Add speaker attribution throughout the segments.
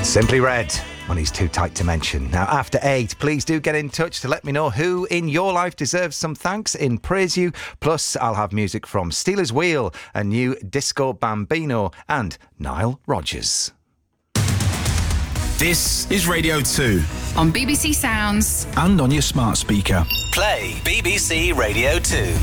Speaker 1: Simply Red, Money's Too Tight to Mention. Now, after 8, please do get in touch to let me know who in your life deserves some thanks in Praise You. Plus, I'll have music from Steelers Wheel, a new Disco Bambino, and Nile Rodgers.
Speaker 2: This is Radio 2.
Speaker 3: On BBC Sounds.
Speaker 2: And on your smart speaker.
Speaker 4: Play BBC Radio 2.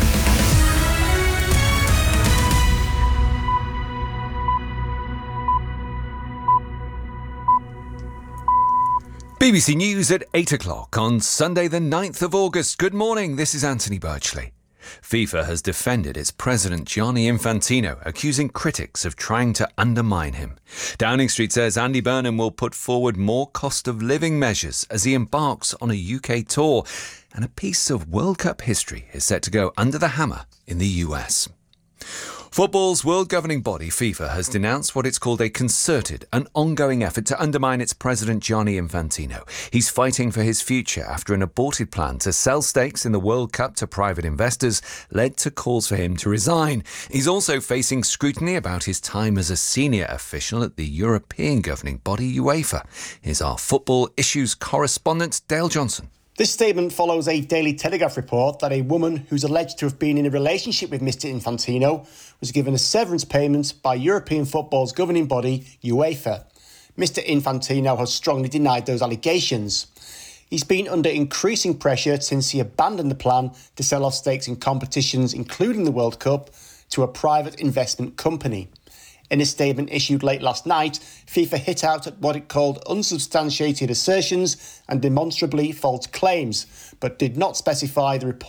Speaker 5: BBC News at 8 o'clock on Sunday the 9th of August. Good morning, this is Anthony Birchley. FIFA has defended its president Gianni Infantino, accusing critics of trying to undermine him. Downing Street says Andy Burnham will put forward more cost of living measures as he embarks on a UK tour, and a piece of World Cup history is set to go under the hammer in the US. Football's world governing body, FIFA, has denounced what it's called a concerted and ongoing effort to undermine its president Gianni Infantino. He's fighting for his future after an aborted plan to sell stakes in the World Cup to private investors led to calls for him to resign. He's also facing scrutiny about his time as a senior official at the European governing body, UEFA. Here's our football issues correspondent, Dale Johnson.
Speaker 6: This statement follows a Daily Telegraph report that a woman who's alleged to have been in a relationship with Mr Infantino was given a severance payment by European football's governing body, UEFA. Mr Infantino has strongly denied those allegations. He's been under increasing pressure since he abandoned the plan to sell off stakes in competitions, including the World Cup, to a private investment company. In a statement issued late last night, FIFA hit out at what it called unsubstantiated assertions and demonstrably false claims, but did not specify the report